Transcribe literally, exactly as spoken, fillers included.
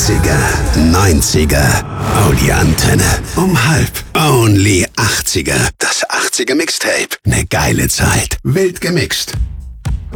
achtziger, neunziger, oh die Antenne. Um halb, only achtziger. Das achtziger Mixtape. Ne geile Zeit. Wild gemixt.